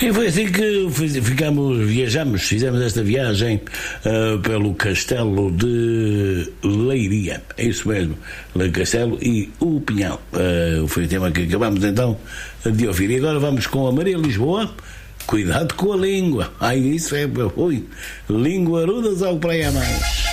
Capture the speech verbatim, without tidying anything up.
E foi assim que ficamos, viajamos, fizemos esta viagem uh, pelo Castelo de Leiria, é isso mesmo, o Castelo e o Pinhal. Uh, foi o tema que acabamos então de ouvir. E agora vamos com a Maria Lisboa. Cuidado com a língua. Ai, isso é ruim. Língua rudas ao praia mais.